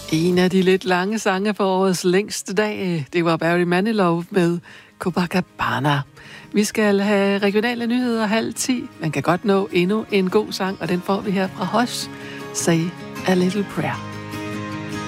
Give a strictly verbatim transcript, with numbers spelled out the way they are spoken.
En af de lidt lange sange for årets længste dag, det var Barry Manilow med Copacabana. Vi skal have regionale nyheder halv ti. Man kan godt nå endnu en god sang, og den får vi her fra Hush. Say a Little Prayer.